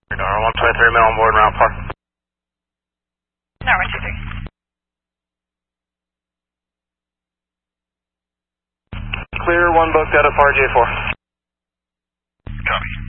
Nora 123 mil on board round 4. No, 123. Clear, one booked out of RJ4. Copy.